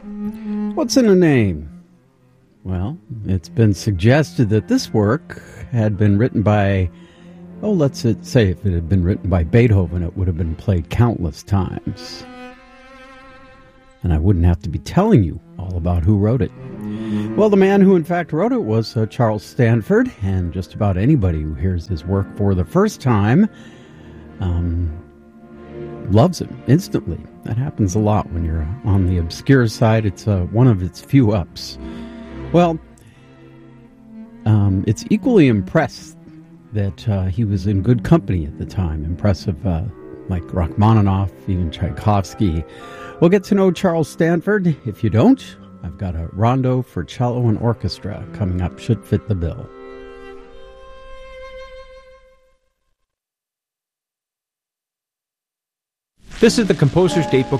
What's in a name? Well, it's been suggested that this work had been written by, let's say if it had been written by Beethoven, it would have been played countless times. And I wouldn't have to be telling you all about who wrote it. Well, the man who in fact wrote it was Charles Stanford, and just about anybody who hears his work for the first time loves him instantly. That happens a lot when you're on the obscure side. It's one of its few ups. Well, it's equally impressed that he was in good company at the time. Impressive, like Rachmaninoff, even Tchaikovsky. We'll get to know Charles Stanford. If you don't, I've got a rondo for cello and orchestra coming up. Should fit the bill. This is the Composer's Datebook